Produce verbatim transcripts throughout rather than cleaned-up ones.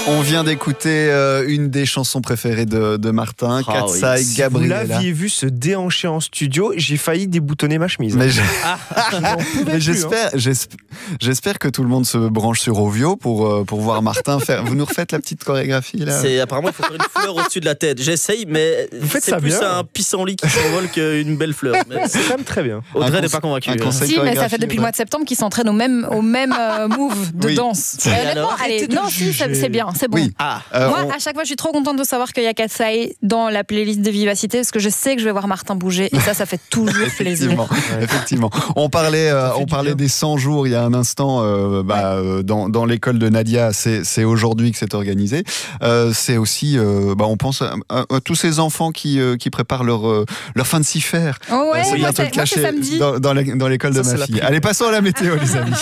On vient d'écouter euh, une des chansons préférées de, de Martin, Ah Katsai, oui. Si Gabriela. vous l'aviez vu se déhancher en studio, j'ai failli déboutonner ma chemise. Mais, je- J'en pouvais mais plus, j'espère, j'espère, j'espère que tout le monde se branche sur Ovio pour, euh, pour voir Martin faire. Vous nous refaites la petite chorégraphie là. C'est, apparemment, il faut faire une fleur au-dessus de la tête. J'essaye, mais Vous faites c'est ça plus bien. un pissenlit qui s'envole qu'une belle fleur. Mais hein. C'est quand même très bien. Audrey Un n'est conse- pas convaincue. un hein. conseil Si, mais ça chorégraphie, fait depuis le ouais. mois de septembre qu'ils s'entraînent au même, au même euh, move de Oui. danse. Et Et honnêtement, alors allez, Arrêtez de non, si, c'est juger. c'est bien, c'est bon. Oui. Ah, Euh, Moi, on- à chaque fois, je suis trop contente de savoir qu'il y a Katsai dans la playlist de Vivacité parce que je sais que je vais voir Martin bouger et ça, ça fait toujours plaisir. Effectivement, effectivement. On parlait, euh, Ça fait on du parlait bien. des cent jours il y a un instant. Euh, bah, euh, dans, dans l'école de Nadia, c'est, c'est aujourd'hui que c'est organisé. Euh, c'est aussi, euh, bah, on pense à, à- à tous ces enfants qui, euh, qui préparent leur, euh, leur fin de cifère. Oh ouais, Euh, c'est moi, bientôt c'est, le moi, c'est cacher samedi. dans, dans, la- dans l'école Ça, de c'est ma la fille. prime. Allez, passons à la météo, les amis.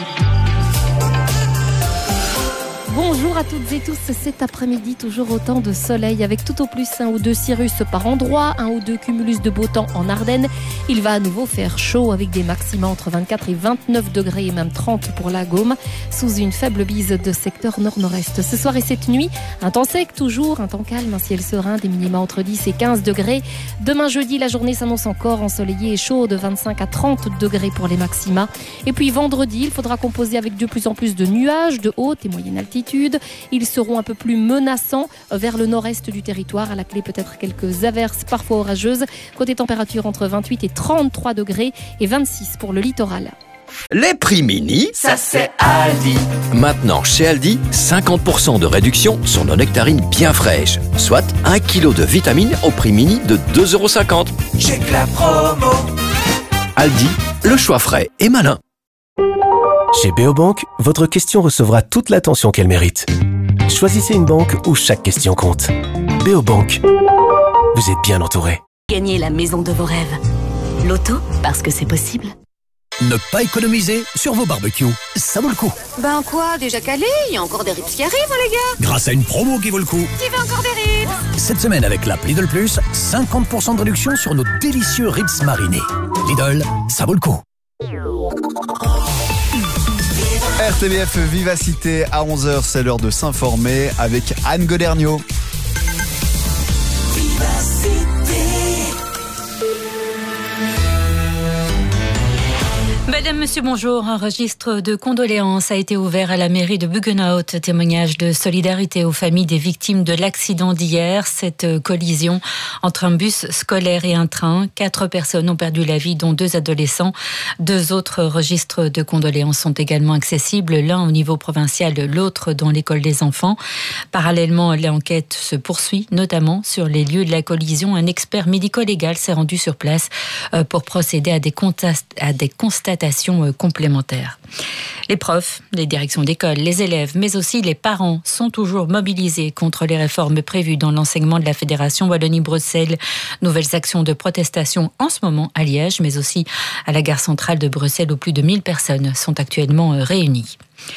Bonjour à toutes et tous, cet après-midi toujours autant de soleil avec tout au plus un ou deux cirrus par endroit, un ou deux cumulus de beau temps en Ardennes. Il va à nouveau faire chaud avec des maxima entre vingt-quatre et vingt-neuf degrés et même trente pour la Gaume sous une faible bise de secteur nord-nord-est. Ce soir et cette nuit, un temps sec toujours, un temps calme, un ciel serein, des minima entre dix et quinze degrés. Demain jeudi, la journée s'annonce encore ensoleillée et chaude, vingt-cinq à trente degrés pour les maxima. Et puis vendredi, il faudra composer avec de plus en plus de nuages de haute et moyenne altitude. Ils seront un peu plus menaçants vers le nord-est du territoire. À la clé, peut-être quelques averses, parfois orageuses. Côté température, entre vingt-huit et trente-trois degrés et vingt-six pour le littoral. Les prix mini, ça c'est Aldi. Maintenant chez Aldi, cinquante pour cent de réduction sur nos nectarines bien fraîches. Soit un kilo de vitamines au prix mini de deux euros cinquante. Check la promo. Aldi, le choix frais et malin. Chez Beobank, votre question recevra toute l'attention qu'elle mérite. Choisissez une banque où chaque question compte. Beobank, vous êtes bien entouré. Gagnez la maison de vos rêves. Loto, parce que c'est possible. Ne pas économiser sur vos barbecues, ça vaut le coup. Ben quoi, déjà calé? Il y a encore des rips qui arrivent, hein, les gars. Grâce à une promo qui vaut le coup. Qui veut encore des rips? Cette semaine avec l'app Lidl Plus, cinquante pour cent de réduction sur nos délicieux ribs marinés. Lidl, ça vaut le coup. R T B F Vivacité à onze heures, c'est l'heure de s'informer avec Anne Goderniot. Madame, monsieur, bonjour. Un registre de condoléances a été ouvert à la mairie de Buggenhout. Témoignage de solidarité aux familles des victimes de l'accident d'hier. Cette collision entre un bus scolaire et un train. Quatre personnes ont perdu la vie, dont deux adolescents. Deux autres registres de condoléances sont également accessibles. L'un au niveau provincial, l'autre dans l'école des enfants. Parallèlement, l'enquête se poursuit, notamment sur les lieux de la collision. Un expert médico-légal s'est rendu sur place pour procéder à des, contas- à des constatations complémentaires. Les profs, les directions d'école, les élèves, mais aussi les parents sont toujours mobilisés contre les réformes prévues dans l'enseignement de la Fédération Wallonie-Bruxelles. Nouvelles actions de protestation en ce moment à Liège, mais aussi à la gare centrale de Bruxelles où plus de mille personnes sont actuellement réunies.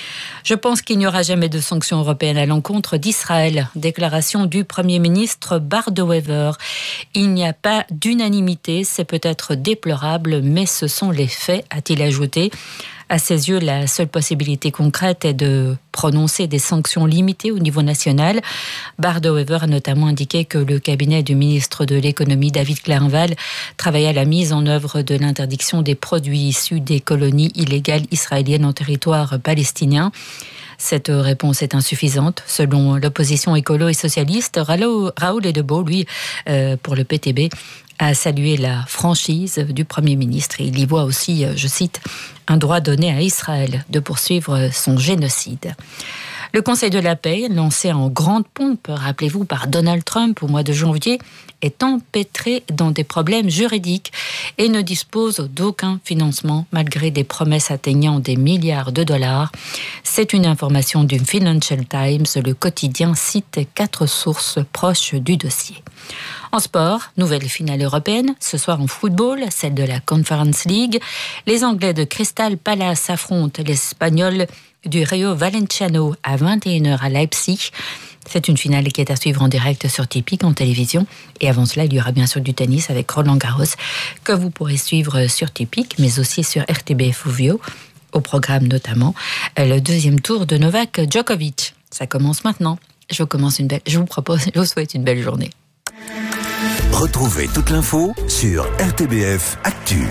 Je pense qu'il n'y aura jamais de sanctions européennes à l'encontre d'Israël. Déclaration du Premier ministre Bart De Wever. Il n'y a pas d'unanimité, c'est peut-être déplorable, mais ce sont les faits, a-t-il ajouté. À ses yeux, la seule possibilité concrète est de prononcer des sanctions limitées au niveau national. Bart De Wever a notamment indiqué que le cabinet du ministre de l'économie, David Clerval, travaillait à la mise en œuvre de l'interdiction des produits issus des colonies illégales israéliennes en territoire palestinien. Cette réponse est insuffisante. Selon l'opposition écolo et socialiste, Raoul Edebo, lui, euh, pour le P T B, a salué la franchise du Premier ministre. Et il y voit aussi, je cite, un droit donné à Israël de poursuivre son génocide. Le Conseil de la paix, lancé en grande pompe, rappelez-vous, par Donald Trump au mois de janvier, est empêtré dans des problèmes juridiques et ne dispose d'aucun financement malgré des promesses atteignant des milliards de dollars. C'est une information du Financial Times. Le quotidien cite quatre sources proches du dossier. En sport, nouvelle finale européenne, ce soir en football, celle de la Conference League. Les Anglais de Crystal Palace affrontent les Espagnols du Rayo Valenciano à vingt et une heures à Leipzig. C'est une finale qui est à suivre en direct sur Tipeee en télévision. Et avant cela, il y aura bien sûr du tennis avec Roland Garros que vous pourrez suivre sur Tipeee, mais aussi sur R T B F Ovio. Au programme notamment le deuxième tour de Novak Djokovic. Ça commence maintenant. Je, commence une belle, je vous propose, je vous souhaite une belle journée. Retrouvez toute l'info sur R T B F Actu.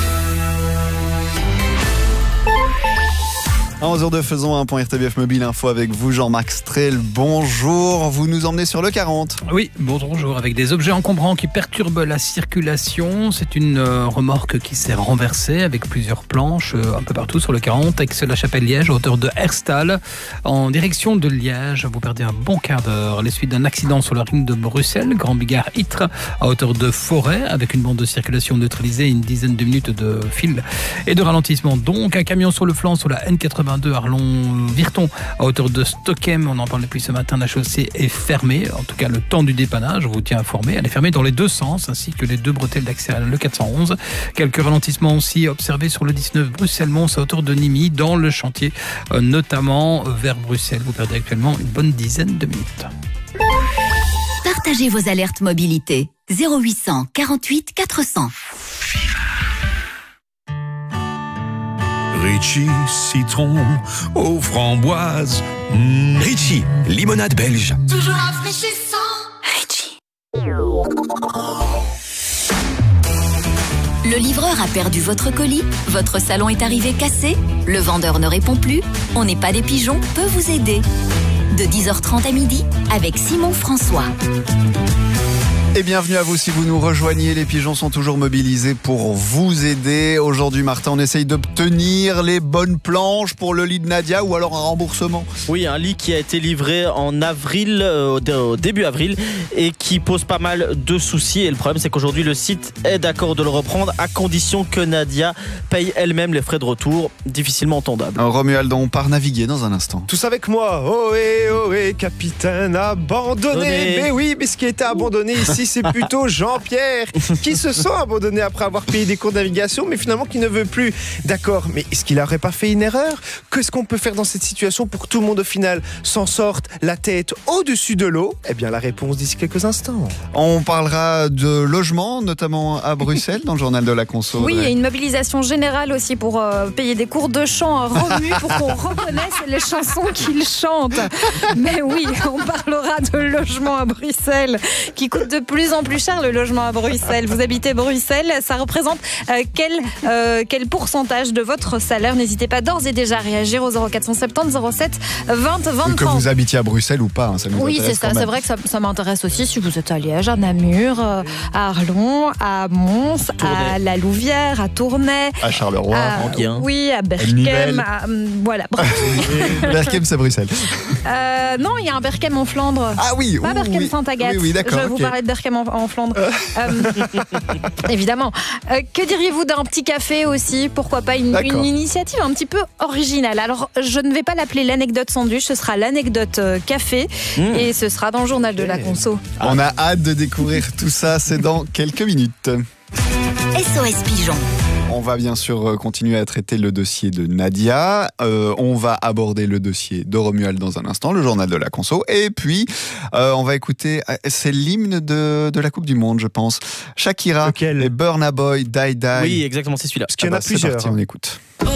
À onze heures deux, faisons un point R T B F Mobile Info avec vous, Jean-Marc Strel. Bonjour, vous nous emmenez sur le quarante. Oui, bonjour, avec des objets encombrants qui perturbent la circulation. C'est une euh, remorque qui s'est renversée avec plusieurs planches euh, un peu partout sur le quarante, Aix-la-Chapelle-Liège, à hauteur de Herstal, en direction de Liège. Vous perdez un bon quart d'heure. Les suites d'un accident sur la ligne de Bruxelles, Grand Bigard Ytre, à hauteur de Forêt, avec une bande de circulation neutralisée et une dizaine de minutes de fil et de ralentissement. Donc, un camion sur le flanc sur la N quatre-vingt-deux Arlon-Virton à hauteur de Stockhem. On en parle depuis ce matin. La chaussée est fermée. En tout cas, le temps du dépannage, je vous tiens informé. Elle est fermée dans les deux sens, ainsi que les deux bretelles d'accès à le quatre cent onze. Quelques ralentissements aussi observés sur le dix-neuf Bruxelles-Mons à hauteur de Nîmes, dans le chantier, euh, notamment vers Bruxelles. Vous perdez actuellement une bonne dizaine de minutes. Partagez vos alertes mobilité. zéro huit cent quarante-huit quatre cents. Ritchie, citron aux framboises. Mmh. Ritchie, limonade belge. Toujours rafraîchissant. Ritchie. Le livreur a perdu votre colis, votre salon est arrivé cassé, le vendeur ne répond plus, on n'est pas des pigeons peut vous aider. De dix heures trente à midi, avec Simon François. Et bienvenue à vous si vous nous rejoignez. Les pigeons sont toujours mobilisés pour vous aider. Aujourd'hui, Martin, on essaye d'obtenir les bonnes planches pour le lit de Nadia ou alors un remboursement. Oui, un lit qui a été livré en avril, euh, au début avril, et qui pose pas mal de soucis. Et le problème, c'est qu'aujourd'hui, le site est d'accord de le reprendre à condition que Nadia paye elle-même les frais de retour, difficilement entendables. Romuald, on part naviguer dans un instant. Tous avec moi. Ohé, ohé, capitaine abandonné. Donné. Mais oui, mais ce qui a été abandonné ici, c'est plutôt Jean-Pierre qui se sent abandonné après avoir payé des cours de navigation, mais finalement qui ne veut plus. D'accord, mais est-ce qu'il n'aurait pas fait une erreur? Qu'est-ce qu'on peut faire dans cette situation pour que tout le monde au final s'en sorte la tête au-dessus de l'eau? Eh bien, la réponse d'ici quelques instants. On parlera de logement, notamment à Bruxelles, dans le journal de la Conso. Oui, il y a une mobilisation générale aussi pour euh, payer des cours de chant à Romu pour qu'on reconnaisse les chansons qu'il chante. Mais oui, on parlera de logement à Bruxelles qui coûte de plus en plus cher, le logement à Bruxelles. Vous habitez Bruxelles, ça représente euh, quel, euh, quel pourcentage de votre salaire? N'hésitez pas d'ores et déjà à réagir au zéro quatre cent soixante-dix zéro sept vingt vingt Que trente. vous habitiez à Bruxelles ou pas, hein, ça nous Oui, c'est ça. C'est vrai que ça, ça m'intéresse aussi si vous êtes à Liège, à Namur, euh, à Arlon, à Mons, Tournai. à La Louvière, à Tournai, à Charleroi, à, Enghien. oui, à Nivelles. Berchem, à, hum, voilà. Berchem, c'est Bruxelles. Euh, non, il y a un Berchem en Flandre. Ah oui, Pas ouh, Berchem oui. Saint-Agathe. Oui, oui, d'accord, Je vous ok. parlais de Berchem en, en Flandre. Euh, évidemment. Euh, que diriez-vous d'un petit café aussi? Pourquoi pas une, D'accord. une initiative un petit peu originale. Alors, je ne vais pas l'appeler l'anecdote sandwich, ce sera l'anecdote euh, café Mmh. et ce sera dans le journal de la Conso. On a hâte de découvrir tout ça, c'est dans quelques minutes. S O S Pigeon. On va bien sûr continuer à traiter le dossier de Nadia. Euh, on va aborder le dossier de Romuald dans un instant, le journal de la Conso. Et puis, euh, on va écouter, c'est l'hymne de, de la Coupe du Monde, je pense. Shakira Lequel? et Burna Boy, Die Die. Oui, exactement, c'est celui-là. Parce qu'il y en Ah a bah, c'est plusieurs. parti, on écoute. Oh